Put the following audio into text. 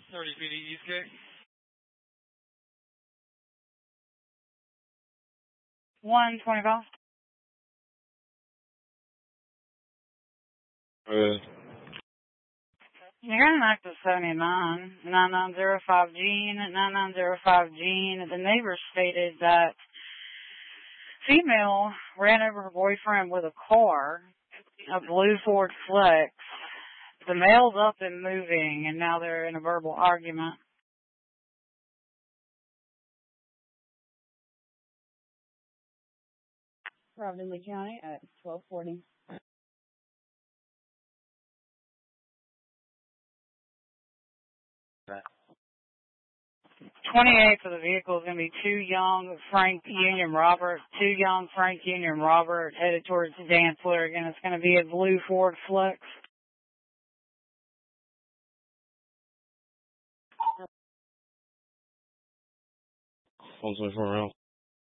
30 feet Eastgate. 125. You're going to knock to 79, 9905 Gene, 9905 Gene. The neighbor stated that female ran over her boyfriend with a car, a blue Ford Flex. The male's up and moving, and now they're in a verbal argument. Providence Lee County at 1240. Right. 28 for the vehicle is going to be two young Frank Union Robert headed towards the Dantzler. Again, it's going to be a blue Ford Flex. Hold 24 around.